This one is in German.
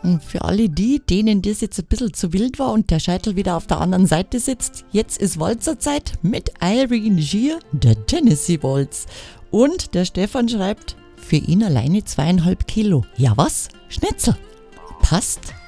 Und für alle die, denen das jetzt ein bisschen zu wild war und der Scheitel wieder auf der anderen Seite sitzt, jetzt ist Walzerzeit mit Irene Gier, der Tennessee Waltz. Und der Stefan schreibt, für ihn alleine 2,5 Kilo. Ja was? Schnitzel. Passt.